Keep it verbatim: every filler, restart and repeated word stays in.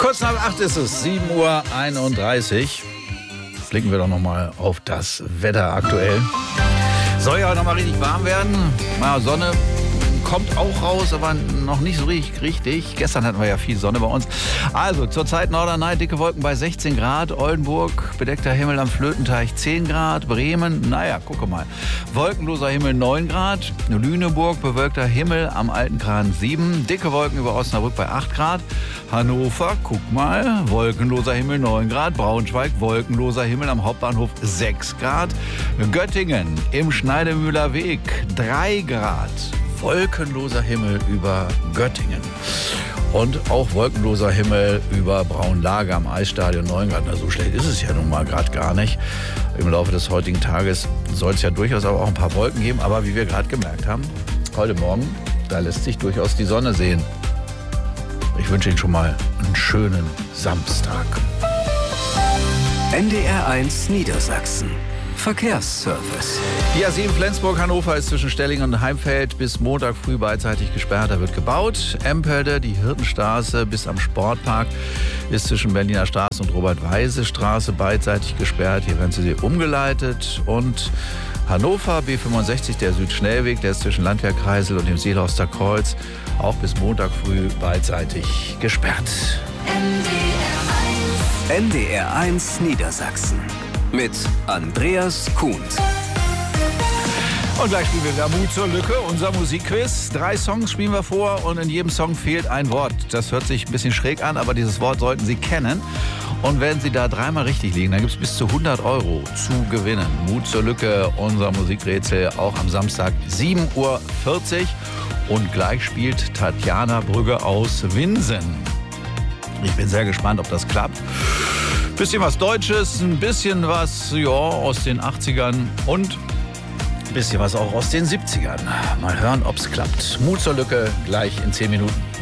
Kurz nach acht ist es, sieben Uhr einunddreißig. Blicken wir doch nochmal auf das Wetter aktuell. Soll ja noch mal richtig warm werden. Na, Sonne kommt auch raus, aber noch nicht so richtig, richtig. Gestern hatten wir ja viel Sonne bei uns. Also, zurzeit Norderney, dicke Wolken bei sechzehn Grad. Oldenburg, bedeckter Himmel am Flötenteich zehn Grad. Bremen, naja, gucke mal. Wolkenloser Himmel neun Grad. Lüneburg, bewölkter Himmel am Altenkran sieben. Dicke Wolken über Osnabrück bei acht Grad. Hannover, guck mal, wolkenloser Himmel neun Grad. Braunschweig, wolkenloser Himmel am Hauptbahnhof sechs Grad. Göttingen, im Schneidemühler Weg drei Grad. Wolkenloser Himmel über Göttingen. Und auch wolkenloser Himmel über Braunlage am Eisstadion neun Grad. Na, so schlecht ist es ja nun mal gerade gar nicht. Im Laufe des heutigen Tages soll es ja durchaus aber auch ein paar Wolken geben. Aber wie wir gerade gemerkt haben, heute Morgen, da lässt sich durchaus die Sonne sehen. Ich wünsche Ihnen schon mal einen schönen Samstag. N D R eins Niedersachsen. Verkehrsservice. Die A sieben Flensburg-Hannover ist zwischen Stellingen und Heimfeld bis Montag früh beidseitig gesperrt. Da wird gebaut. Empelde, die Hirtenstraße bis am Sportpark ist zwischen Berliner Straße und Robert-Weise-Straße beidseitig gesperrt. Hier werden sie umgeleitet. Und Hannover, B fünfundsechzig, der Südschnellweg, der ist zwischen Landwehrkreisel und dem Seelhorster Kreuz auch bis Montag früh beidseitig gesperrt. N D R eins Niedersachsen. Mit Andreas Kuhns. Und gleich spielen wir wieder Mut zur Lücke, unser Musikquiz. Drei Songs spielen wir vor und in jedem Song fehlt ein Wort. Das hört sich ein bisschen schräg an, aber dieses Wort sollten Sie kennen. Und wenn Sie da dreimal richtig liegen, dann gibt es bis zu hundert Euro zu gewinnen. Mut zur Lücke, unser Musikrätsel, auch am Samstag sieben Uhr vierzig. Und gleich spielt Tatjana Brügge aus Winsen. Ich bin sehr gespannt, ob das klappt. Bisschen was Deutsches, ein bisschen was ja, aus den achtzigern und ein bisschen was auch aus den siebzigern. Mal hören, ob es klappt. Mut zur Lücke gleich in zehn Minuten.